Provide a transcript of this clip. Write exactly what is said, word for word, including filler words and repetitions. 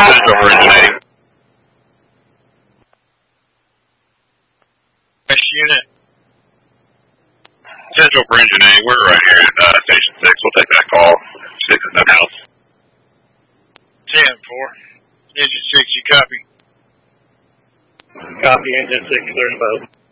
Central for Engine eight. Best unit. Central for Engine eight. We're right here at uh, Station six. We'll take that call. six is in house. ten four. Engine six, you copy? Copy, Engine six, clear to both.